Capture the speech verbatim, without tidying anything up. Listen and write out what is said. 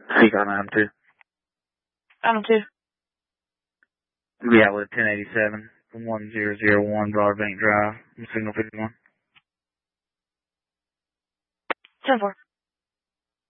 Seagull nine two. nine two. Yeah, with ten eighty-seven from one zero zero one Broadbank Drive, signal fifty-one. ten four.